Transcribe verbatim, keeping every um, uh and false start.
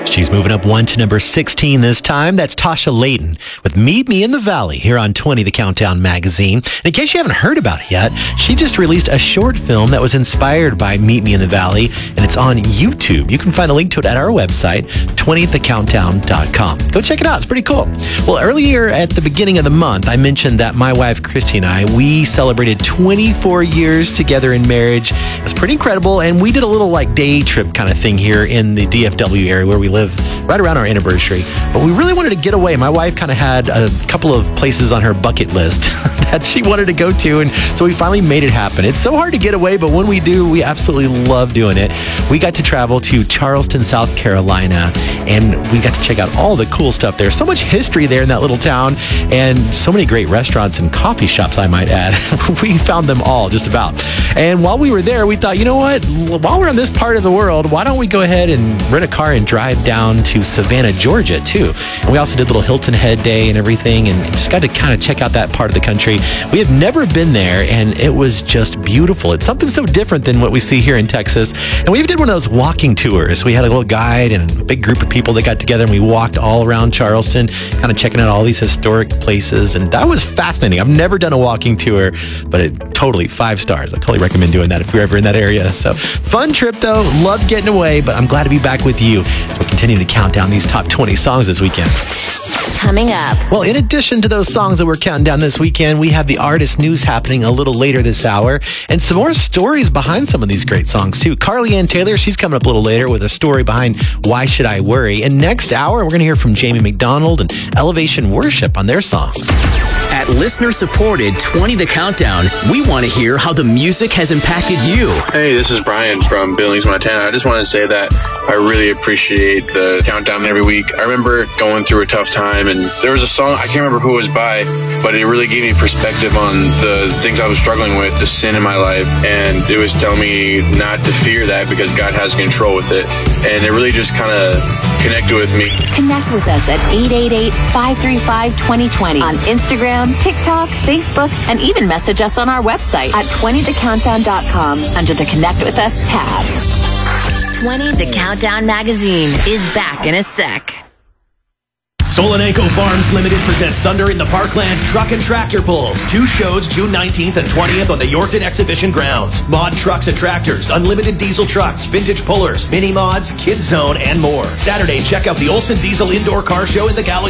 She's moving up one to number sixteen this time. That's Tasha Layton with Meet Me in the Valley here on twenty, the Countdown magazine. And in case you haven't heard about it yet, she just released a short film that was inspired by Meet Me in the Valley, and it's on YouTube. You can find a link to it at our website, twenty the countdown dot com. Go check it out. It's pretty cool. Well, earlier at the beginning of the month, I mentioned that my wife, Christy, and I, we celebrated twenty-four years together in marriage. It was pretty incredible, and we did a little like day trip kind of thing here in the D F W area where we live right around our anniversary. But we really wanted to get away. My wife kind of had a couple of places on her bucket list that she wanted to go to, and so we finally made it happen. It's so hard to get away, but when we do, we absolutely love doing it. We got to travel to Charleston, South Carolina, and we got to check out all the cool stuff there. So much history there in that little town, and so many great restaurants and coffee shops, I might add. We found them all, just about. And while we were there, we thought, you know what? While we're in this part of the world, why don't we go ahead and rent a car and drive down to Savannah, Georgia, too. And we also did a little Hilton Head Day and everything, and just got to kind of check out that part of the country. We have never been there, and it was just beautiful. It's something so different than what we see here in Texas. And we even did one of those walking tours. We had a little guide and a big group of people that got together, and we walked all around Charleston, kind of checking out all these historic places, and that was fascinating. I've never done a walking tour, but it totally five stars. I totally recommend doing that if you're ever in that area. So fun trip, though. Loved getting away, but I'm glad to be back with you as we continue to count down these top twenty songs this weekend. Coming up. Well, in addition to those songs that we're counting down this weekend, we have the artist news happening a little later this hour, and some more stories behind some of these great songs, too. Carly Ann Taylor, she's coming up a little later with a story behind Why Should I Worry? And next hour, we're going to hear from Jamie McDonald and Elevation Worship on their songs. At listener-supported twenty The Countdown, we want to hear how the music has impacted you. Hey, this is Brian from Billings, Montana. I just want to say that I really appreciate the countdown every week. I remember going through a tough time, and there was a song, I can't remember who it was by, but it really gave me perspective on the things I was struggling with, the sin in my life, and it was telling me not to fear that because God has control with it, and it really just kind of connected with me. Connect with us at eight eight eight, five three five, two oh two oh on Instagram, TikTok, Facebook, and even message us on our website at twenty the countdown dot com under the Connect With Us tab. twenty The Countdown magazine is back in a sec. Solanenko Farms Limited presents Thunder in the Parkland Truck and Tractor Pulls. Two shows June nineteenth and twentieth on the Yorkton Exhibition Grounds. Mod trucks and tractors, unlimited diesel trucks, vintage pullers, mini mods, Kids Zone, and more. Saturday, check out the Olson Diesel Indoor Car Show in the Galaxy.